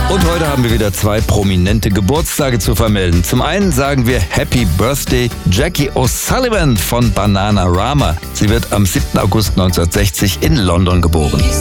Und heute haben wir wieder 2 prominente Geburtstage zu vermelden. Zum einen sagen wir Happy Birthday Jackie O'Sullivan von Bananarama. Sie wird am 7. August 1960 in London geboren.